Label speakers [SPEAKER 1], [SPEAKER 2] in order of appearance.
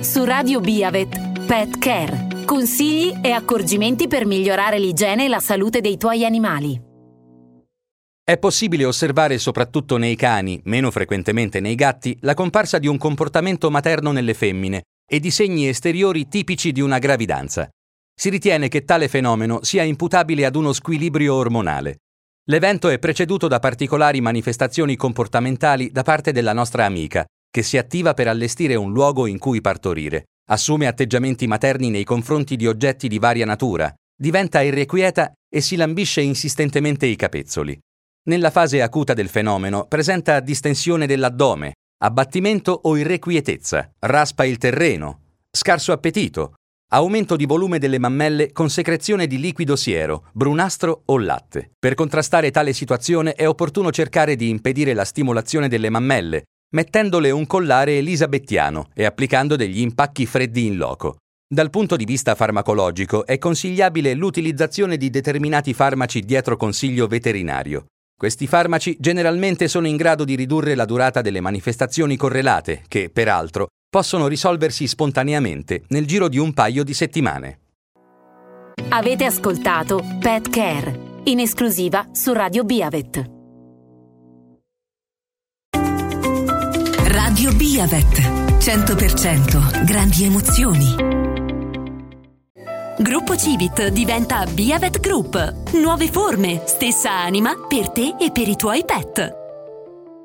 [SPEAKER 1] Su Radio Biavet, Pet Care. Consigli e accorgimenti per migliorare l'igiene e la salute dei tuoi animali.
[SPEAKER 2] È possibile osservare soprattutto nei cani, meno frequentemente nei gatti, la comparsa di un comportamento materno nelle femmine e di segni esteriori tipici di una gravidanza. Si ritiene che tale fenomeno sia imputabile ad uno squilibrio ormonale. L'evento è preceduto da particolari manifestazioni comportamentali da parte della nostra amica, che si attiva per allestire un luogo in cui partorire, assume atteggiamenti materni nei confronti di oggetti di varia natura, diventa irrequieta e si lambisce insistentemente i capezzoli. Nella fase acuta del fenomeno presenta distensione dell'addome, abbattimento o irrequietezza, raspa il terreno, scarso appetito, aumento di volume delle mammelle con secrezione di liquido siero, brunastro o latte. Per contrastare tale situazione è opportuno cercare di impedire la stimolazione delle mammelle, mettendole un collare elisabettiano e applicando degli impacchi freddi in loco. Dal punto di vista farmacologico è consigliabile l'utilizzazione di determinati farmaci dietro consiglio veterinario. Questi farmaci generalmente sono in grado di ridurre la durata delle manifestazioni correlate, che, peraltro, possono risolversi spontaneamente nel giro di un paio di settimane.
[SPEAKER 1] Avete ascoltato Pet Care, in esclusiva su Radio Biavet.
[SPEAKER 3] Radio Biavet, 100% grandi emozioni. Gruppo Civit diventa Biavet Group. Nuove forme, stessa anima per te e per i tuoi pet.